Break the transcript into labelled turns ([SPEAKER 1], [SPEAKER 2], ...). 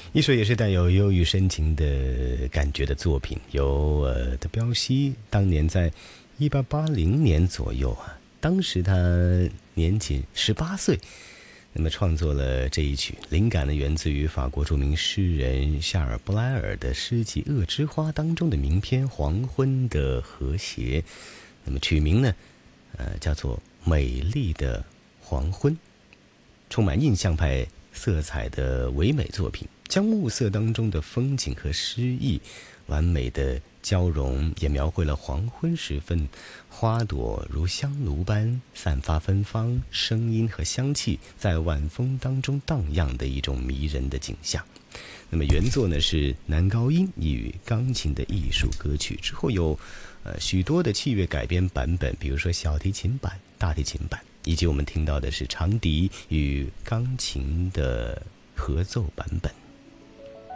[SPEAKER 1] 一首也是带有忧郁深情的感觉的作品，由德彪西当年在1880年左右啊，当时他年仅18岁，那么创作了这一曲，灵感呢源自于法国著名诗人夏尔布莱尔的诗集《恶之花》当中的名篇《黄昏》的和谐。那么曲名呢，叫做《美丽的黄昏》，充满印象派色彩的唯美作品，将暮色当中的风景和诗意完美的交融，也描绘了黄昏时分花朵如香炉般散发芬芳，声音和香气在晚风当中荡漾的一种迷人的景象。那么原作呢是男高音与钢琴的艺术歌曲，之后有许多的器乐改编版本，比如说小提琴版、大提琴版，以及我们听到的是长笛与钢琴的合奏版本。